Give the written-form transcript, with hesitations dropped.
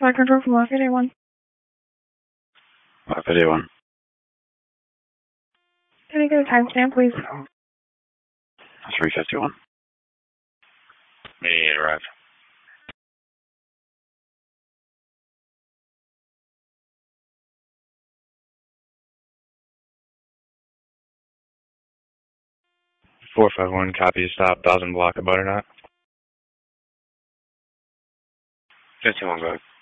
Flight control from Lockheed A1. Lockheed A1. Can I get a timestamp, please? 351. May arrive. Copy. Stop. 1000 block of butternut. 51, go ahead.